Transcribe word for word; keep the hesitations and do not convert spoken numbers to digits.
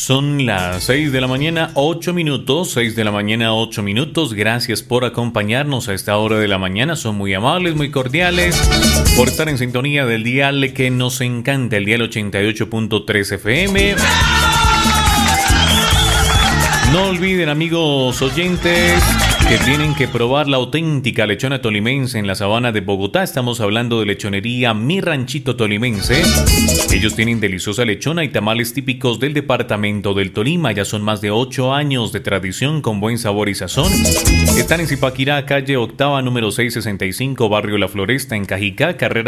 Son las seis de la mañana, ocho minutos, seis de la mañana, ocho minutos. Gracias por acompañarnos a esta hora de la mañana. Son muy amables, muy cordiales, por estar en sintonía del dial que nos encanta, el dial ochenta y ocho punto tres F M. No olviden, amigos oyentes, que tienen que probar la auténtica lechona tolimense en la sabana de Bogotá. Estamos hablando de lechonería Mi Ranchito Tolimense. Ellos tienen deliciosa lechona y tamales típicos del departamento del Tolima. Ya son más de ocho años de tradición con buen sabor y sazón. Están en Zipaquirá, calle octava, número seiscientos sesenta y cinco, barrio La Floresta, en Cajicá, carrera